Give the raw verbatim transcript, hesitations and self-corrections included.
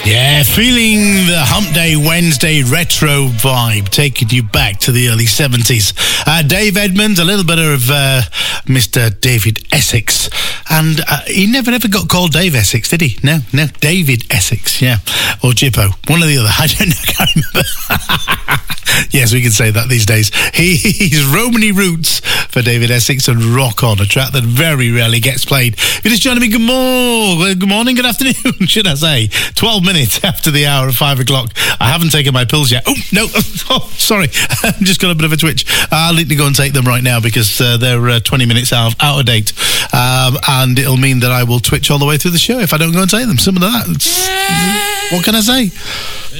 Yeah, feeling the Hump Day Wednesday retro vibe, taking you back to the early seventies. Uh, Dave Edmunds, a little bit of uh, Mister David Essex. And uh, he never ever got called Dave Essex, did he? No, no, David Essex, yeah. Or Jippo, one or the other. I don't know, I can't remember. Yes, we can say that these days. He, he's Romany Roots for David Essex and Rock On, a track that very rarely gets played. If you're just joining me, good morning, good morning, good afternoon, should I say. twelve minutes after the hour of five o'clock. I haven't taken my pills yet. Oh, no, oh, sorry. I've just got a bit of a twitch. I'll need to go and take them right now because uh, they're uh, twenty minutes out, out of date. Um, and it'll mean that I will twitch all the way through the show if I don't go and take them. Simple as that. It's, what can I say?